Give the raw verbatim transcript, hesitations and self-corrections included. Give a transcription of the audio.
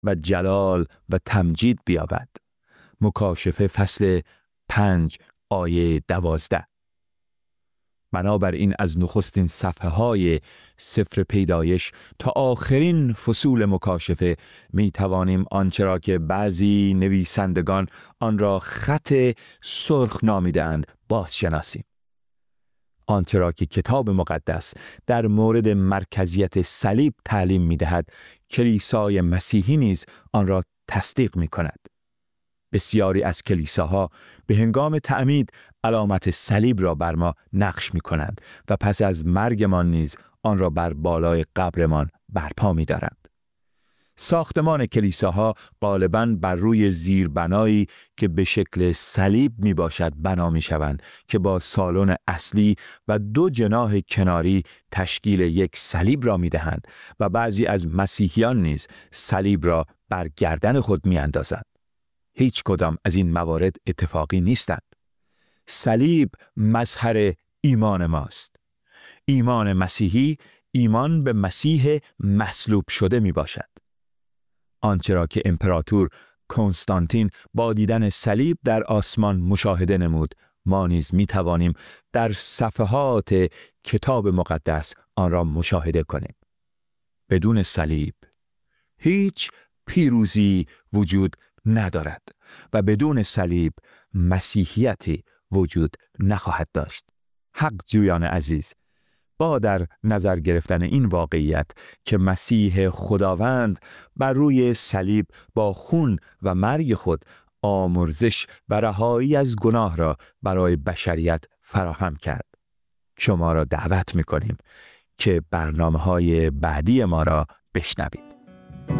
و جلال و تمجید بیابد. مکاشفه فصل پنج آیه دوازده. بنابراین از نخستین صفحه های سفر پیدایش تا آخرین فصول مکاشفه می توانیم آنچه را که بعضی نویسندگان آن را خط سرخ نامیده‌اند بازشناسیم. آنچه را که کتاب مقدس در مورد مرکزیت صلیب تعلیم می دهد، کلیسای مسیحی نیز آن را تصدیق می کند. بسیاری از کلیساها به هنگام تعمید علامت صلیب را بر ما نقش می کنند و پس از مرگمان نیز آن را بر بالای قبرمان برپا می دارند. ساختمان کلیساها غالباً بر روی زیربنایی که به شکل صلیب می باشد بنا می شوند که با سالن اصلی و دو جناح کناری تشکیل یک صلیب را می دهند و بعضی از مسیحیان نیز صلیب را بر گردن خود می اندازند. هیچ کدام از این موارد اتفاقی نیستند. صلیب مظهر ایمان ماست. ایمان مسیحی ایمان به مسیح مصلوب شده می باشد. آنچه را که امپراتور کنستانتین با دیدن صلیب در آسمان مشاهده نمود، ما نیز می توانیم در صفحات کتاب مقدس آن را مشاهده کنیم. بدون صلیب هیچ پیروزی وجود ندارد و بدون صلیب مسیحیتی وجود نخواهد داشت. حق جویان عزیز، با در نظر گرفتن این واقعیت که مسیح خداوند بر روی صلیب با خون و مرگ خود آمرزش و رهایی از گناه را برای بشریت فراهم کرد، شما را دعوت می‌کنیم که برنامه‌های بعدی ما را بشنوید.